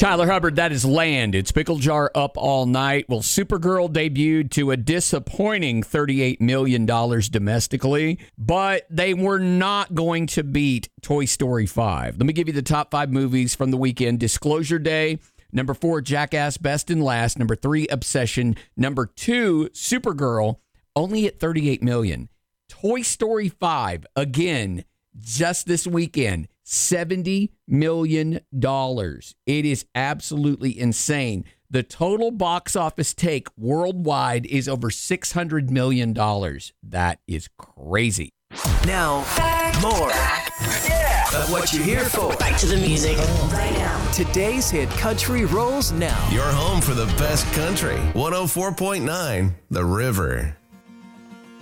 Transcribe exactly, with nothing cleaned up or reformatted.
Tyler Hubbard, that is Land. It's Pickle Jar up all night. Well, Supergirl debuted to a disappointing thirty-eight million dollars domestically, but they were not going to beat Toy Story five. Let me give you the top five movies from the weekend. Disclosure Day. Number four, Jackass Best and Last. Number three, Obsession. Number two, Supergirl, only at thirty-eight million dollars. Toy Story five, again, just this weekend, seventy million dollars. It is absolutely insane. The total box office take worldwide is over six hundred million dollars. That is crazy. Now, more of what you're here for. Back to the music right now. Today's hit country rolls now. Your home for the best country. one oh four point nine The River.